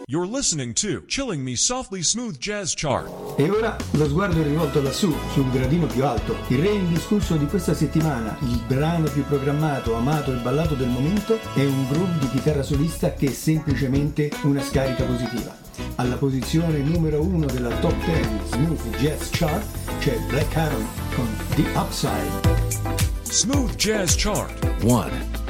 You're listening to Chilling Me Softly Smooth Jazz Chart. E ora lo sguardo è rivolto lassù, sul gradino più alto. Il re indiscusso di questa settimana, il brano più programmato, amato e ballato del momento, è un groove di chitarra solista che è semplicemente una scarica positiva. Alla posizione numero 1 della Top 10 Smooth Jazz Chart c'è Black Aaron con The Upside. Smooth Jazz Chart 1.